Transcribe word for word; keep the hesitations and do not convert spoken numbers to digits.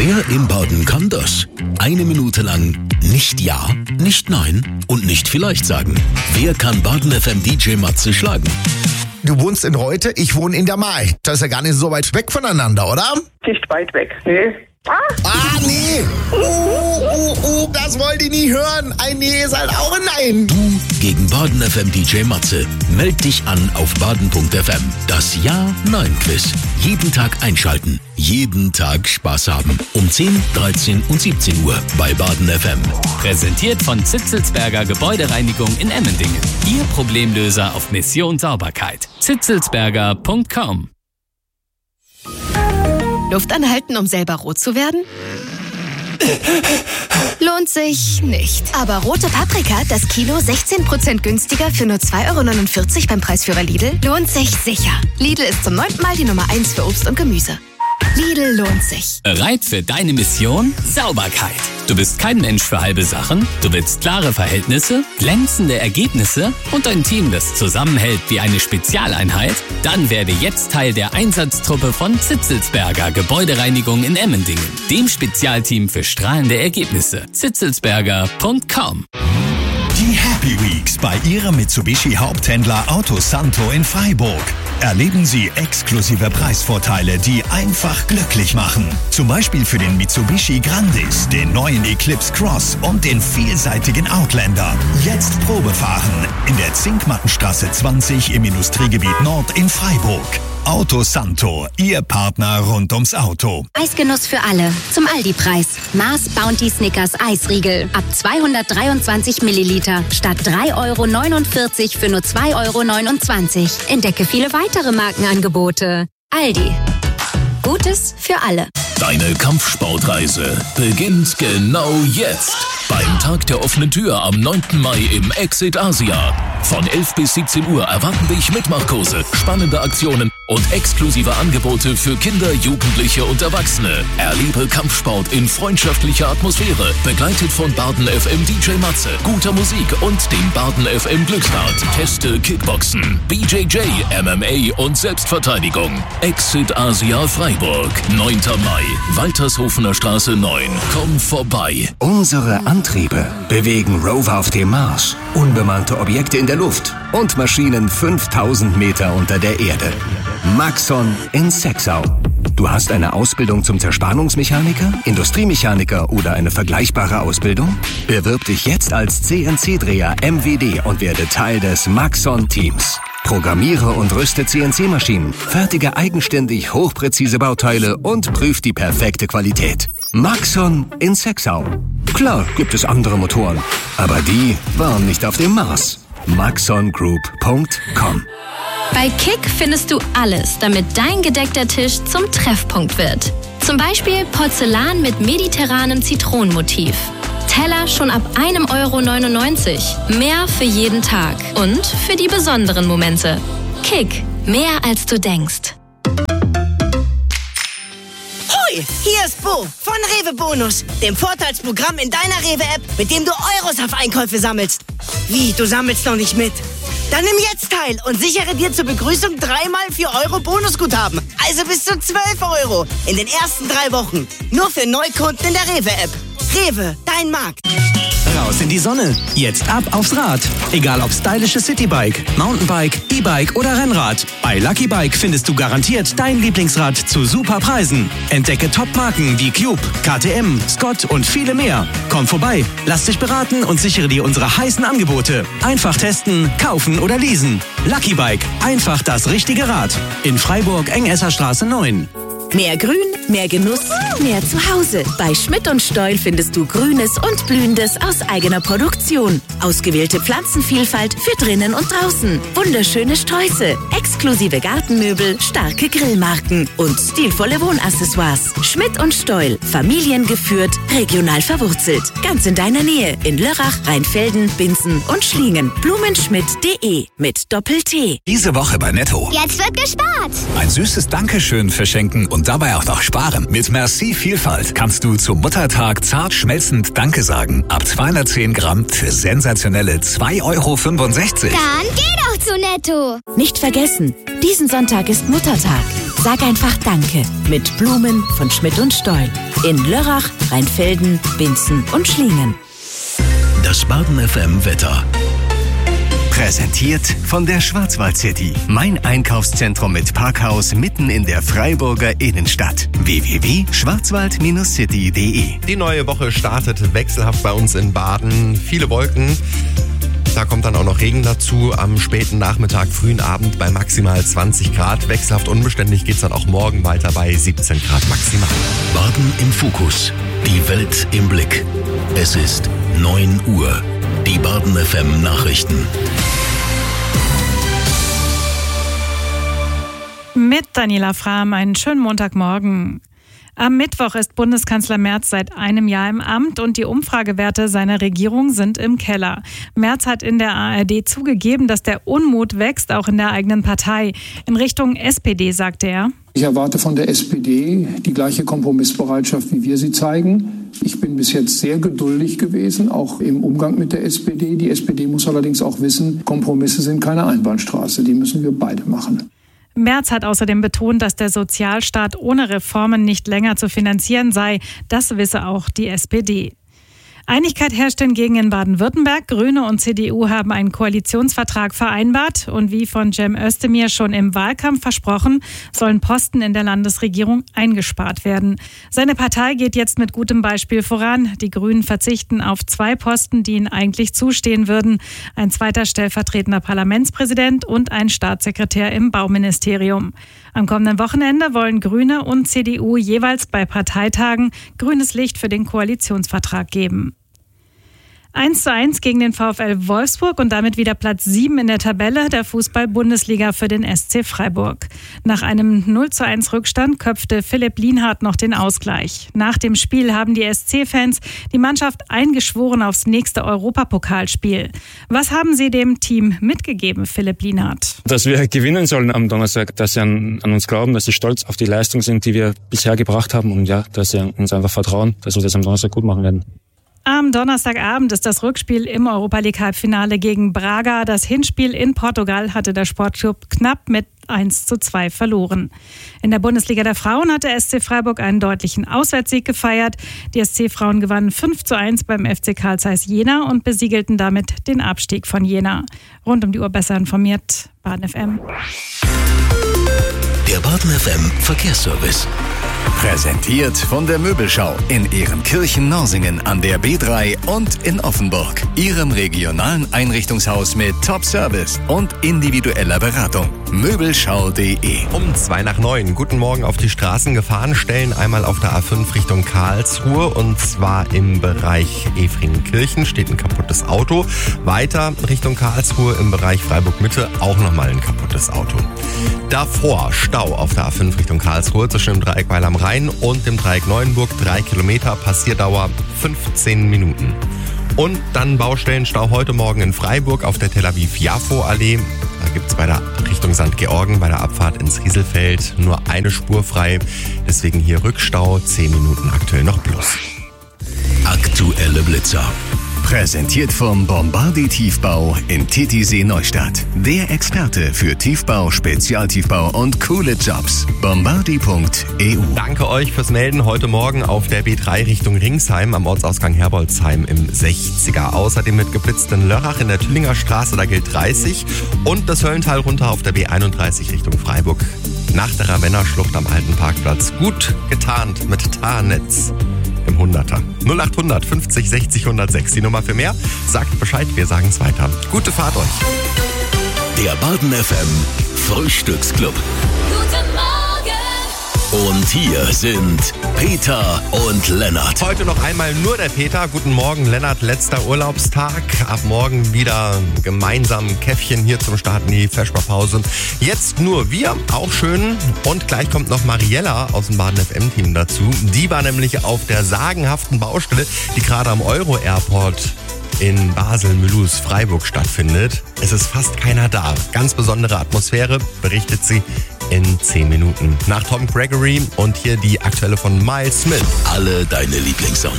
Wer im Baden kann das? Eine Minute lang nicht Ja, nicht Nein und nicht vielleicht sagen. Wer kann Baden F M D J Matze schlagen? Du wohnst in Reute, ich wohne in der Maai. Das ist ja gar nicht so weit weg voneinander, oder? Nicht weit weg, nee. Ah, ah nee. Oh, oh, oh, das wollt ihr nie hören. Ein Nee ist halt auch ein Nein. Du gegen Baden F M D J Matze. Meld dich an auf baden punkt f m. Das Ja-Nein-Quiz. Jeden Tag einschalten. Jeden Tag Spaß haben. Um zehn, dreizehn und siebzehn Uhr bei Baden F M. Präsentiert von Zitzelsberger Gebäudereinigung in Emmendingen. Ihr Problemlöser auf Mission Sauberkeit. zitzelsberger punkt com. Luft anhalten, um selber rot zu werden? Lohnt sich nicht. Aber rote Paprika, das Kilo sechzehn Prozent günstiger für nur zwei Euro neunundvierzig beim Preisführer Lidl, lohnt sich sicher. Lidl ist zum neunten Mal die Nummer eins für Obst und Gemüse. Lidl lohnt sich. Bereit für deine Mission? Sauberkeit. Du bist kein Mensch für halbe Sachen. Du willst klare Verhältnisse, glänzende Ergebnisse und ein Team, das zusammenhält wie eine Spezialeinheit? Dann werde jetzt Teil der Einsatztruppe von Zitzelsberger Gebäudereinigung in Emmendingen, dem Spezialteam für strahlende Ergebnisse. zitzelsberger punkt com. Die Happy Weeks bei Ihrem Mitsubishi-Haupthändler Autosanto in Freiburg. Erleben Sie exklusive Preisvorteile, die einfach glücklich machen. Zum Beispiel für den Mitsubishi Grandis, den neuen Eclipse Cross und den vielseitigen Outlander. Jetzt Probefahren in der Zinkmattenstraße zwanzig im Industriegebiet Nord in Freiburg. Autosanto, Ihr Partner rund ums Auto. Eisgenuss für alle. Zum Aldi-Preis. Mars Bounty Snickers Eisriegel. Ab zweihundertdreiundzwanzig Milliliter. Statt drei Euro neunundvierzig für nur zwei Euro neunundzwanzig. Entdecke viele weitere Markenangebote. Aldi. Gutes für alle. Deine Kampfsportreise beginnt genau jetzt. Beim Tag der offenen Tür am neunten Mai im Exit Asia. Von elf bis siebzehn Uhr erwarten dich Mitmachkurse, spannende Aktionen und exklusive Angebote für Kinder, Jugendliche und Erwachsene. Erlebe Kampfsport in freundschaftlicher Atmosphäre, begleitet von Baden F M D J Matze, guter Musik und dem Baden F M Glücksrad. Teste Kickboxen, B J J, M M A und Selbstverteidigung. Exit Asia Freiburg, neunter Mai, Waltershofener Straße neun. Komm vorbei. Unsere Antriebe bewegen Rover auf dem Mars, unbemannte Objekte in der Luft und Maschinen fünftausend Meter unter der Erde. Maxon in Sexau. Du hast eine Ausbildung zum Zerspannungsmechaniker, Industriemechaniker oder eine vergleichbare Ausbildung? Bewirb dich jetzt als C N C-Dreher M W D und werde Teil des Maxon-Teams. Programmiere und rüste C N C-Maschinen, fertige eigenständig hochpräzise Bauteile und prüf die perfekte Qualität. Maxon in Sexau. Klar gibt es andere Motoren, aber die waren nicht auf dem Mars. maxon group punkt com. Bei Kick findest du alles, damit dein gedeckter Tisch zum Treffpunkt wird. Zum Beispiel Porzellan mit mediterranem Zitronenmotiv. Teller schon ab einem Euro neunundneunzig. Mehr für jeden Tag und für die besonderen Momente. Kick, mehr als du denkst. Hoi, hier ist Bo von Rewe Bonus, dem Vorteilsprogramm in deiner Rewe-App, mit dem du Euros auf Einkäufe sammelst. Wie, du sammelst noch nicht mit? Dann nimm jetzt teil und sichere dir zur Begrüßung dreimal vier Euro Bonusguthaben. Also bis zu zwölf Euro in den ersten drei Wochen. Nur für Neukunden in der Rewe-App. Rewe, dein Markt. Raus in die Sonne. Jetzt ab aufs Rad. Egal ob stylisches Citybike, Mountainbike, E-Bike oder Rennrad. Bei Lucky Bike findest du garantiert dein Lieblingsrad zu super Preisen. Entdecke Top-Marken wie Cube, K T M, Scott und viele mehr. Komm vorbei, lass dich beraten und sichere dir unsere heißen Angebote. Einfach testen, kaufen oder leasen. Lucky Bike, einfach das richtige Rad. In Freiburg, Engesser Straße neun. Mehr Grün, mehr Genuss, mehr Zuhause. Bei Schmidt und Steul findest du Grünes und Blühendes aus eigener Produktion. Ausgewählte Pflanzenvielfalt für drinnen und draußen. Wunderschöne Sträuße, exklusive Gartenmöbel, starke Grillmarken und stilvolle Wohnaccessoires. Schmidt und Steul, familiengeführt, regional verwurzelt. Ganz in deiner Nähe in Lörrach, Rheinfelden, Binzen und Schlingen. blumenschmidt punkt de mit Doppel-T. Diese Woche bei Netto. Jetzt wird gespart. Ein süßes Dankeschön verschenken und dabei auch noch sparen. Mit Merci Vielfalt kannst du zum Muttertag zart schmelzend Danke sagen. Ab zweihundertzehn Gramm für sensationelle zwei Euro fünfundsechzig. Dann geh doch zu Netto. Nicht vergessen, diesen Sonntag ist Muttertag. Sag einfach Danke mit Blumen von Schmidt und Stoll. In Lörrach, Rheinfelden, Binzen und Schlingen. Das Baden F M Wetter. Präsentiert von der Schwarzwald City. Mein Einkaufszentrum mit Parkhaus mitten in der Freiburger Innenstadt. w w w punkt schwarzwald city punkt d e. Die neue Woche startet wechselhaft bei uns in Baden. Viele Wolken. Da kommt dann auch noch Regen dazu. Am späten Nachmittag, frühen Abend bei maximal zwanzig Grad. Wechselhaft unbeständig geht es dann auch morgen weiter bei siebzehn Grad maximal. Baden im Fokus. Die Welt im Blick. Es ist neun Uhr. Die Baden F M Nachrichten. Mit Daniela Frahm, einen schönen Montagmorgen. Am Mittwoch ist Bundeskanzler Merz seit einem Jahr im Amt und die Umfragewerte seiner Regierung sind im Keller. Merz hat in der A R D zugegeben, dass der Unmut wächst, auch in der eigenen Partei. In Richtung S P D, sagte er. Ich erwarte von der S P D die gleiche Kompromissbereitschaft, wie wir sie zeigen. Ich bin bis jetzt sehr geduldig gewesen, auch im Umgang mit der S P D. Die S P D muss allerdings auch wissen, Kompromisse sind keine Einbahnstraße, die müssen wir beide machen. Merz hat außerdem betont, dass der Sozialstaat ohne Reformen nicht länger zu finanzieren sei. Das wisse auch die S P D. Einigkeit herrscht hingegen in Baden-Württemberg. Grüne und C D U haben einen Koalitionsvertrag vereinbart. Und wie von Cem Özdemir schon im Wahlkampf versprochen, sollen Posten in der Landesregierung eingespart werden. Seine Partei geht jetzt mit gutem Beispiel voran. Die Grünen verzichten auf zwei Posten, die ihnen eigentlich zustehen würden. Ein zweiter stellvertretender Parlamentspräsident und ein Staatssekretär im Bauministerium. Am kommenden Wochenende wollen Grüne und C D U jeweils bei Parteitagen grünes Licht für den Koalitionsvertrag geben. eins zu eins gegen den VfL Wolfsburg und damit wieder Platz sieben in der Tabelle der Fußball-Bundesliga für den S C Freiburg. Nach einem null zu eins Rückstand köpfte Philipp Lienhardt noch den Ausgleich. Nach dem Spiel haben die S C-Fans die Mannschaft eingeschworen aufs nächste Europapokalspiel. Was haben Sie dem Team mitgegeben, Philipp Lienhardt? Dass wir gewinnen sollen am Donnerstag, dass sie an, an uns glauben, dass sie stolz auf die Leistung sind, die wir bisher gebracht haben und ja, dass sie uns einfach vertrauen, dass wir das am Donnerstag gut machen werden. Am Donnerstagabend ist das Rückspiel im Europa-League-Halbfinale gegen Braga. Das Hinspiel in Portugal hatte der Sportclub knapp mit eins zu zwei verloren. In der Bundesliga der Frauen hat der S C Freiburg einen deutlichen Auswärtssieg gefeiert. Die S C-Frauen gewannen fünf zu eins beim F C Carl Zeiss Jena und besiegelten damit den Abstieg von Jena. Rund um die Uhr besser informiert, Baden F M. Der Baden F M Verkehrsservice. Präsentiert von der Möbelschau in Ehrenkirchen-Norsingen an der B drei und in Offenburg. Ihrem regionalen Einrichtungshaus mit Top-Service und individueller Beratung. Möbelschau punkt de. Um zwei nach neun. Guten Morgen auf die Straßen. Gefahrenstellen einmal auf der A fünf Richtung Karlsruhe und zwar im Bereich Efringkirchen steht ein kaputtes Auto. Weiter Richtung Karlsruhe im Bereich Freiburg-Mitte auch nochmal ein kaputtes Auto. Davor Stau auf der A fünf Richtung Karlsruhe zwischen dem Dreieck Weil am Rhein und dem Dreieck Neuenburg. Drei Kilometer, Passierdauer fünfzehn Minuten. Und dann Baustellenstau heute Morgen in Freiburg auf der Tel Aviv-Jafo-Allee. Da gibt es bei der Richtung Sankt Georgen, bei der Abfahrt ins Rieselfeld nur eine Spur frei. Deswegen hier Rückstau, zehn Minuten aktuell noch plus. Aktuelle Blitzer. Präsentiert vom Bombardi Tiefbau in Titisee Neustadt. Der Experte für Tiefbau, Spezialtiefbau und coole Jobs. Bombardi punkt e u. Danke euch fürs Melden. Heute Morgen auf der B drei Richtung Ringsheim am Ortsausgang Herbolzheim im sechziger. Außerdem mit geblitzt in Lörrach in der Tüllinger Straße, da gilt dreißig. Und das Höllental runter auf der B einunddreißig Richtung Freiburg. Nach der Ravenna-Schlucht am alten Parkplatz. Gut getarnt mit Tarnnetz. Im Hunderter. null achthundert fünfzig sechzig hundertsechs. Die Nummer für mehr. Sagt Bescheid, wir sagen es weiter. Gute Fahrt euch. Der Baden F M Frühstücksclub. Guten Morgen. Und hier sind Peter und Lennart. Heute noch einmal nur der Peter. Guten Morgen, Lennart. Letzter Urlaubstag. Ab morgen wieder gemeinsam Käffchen hier zum Start in die Vesperpause. Jetzt nur wir. Auch schön. Und gleich kommt noch Mariella aus dem Baden F M-Team dazu. Die war nämlich auf der sagenhaften Baustelle, die gerade am Euro-Airport in Basel-Mülous, Freiburg stattfindet. Es ist fast keiner da. Ganz besondere Atmosphäre, berichtet sie in zehn Minuten. Nach Tom Gregory und hier die aktuelle von Miles Smith. Alle deine Lieblingssongs.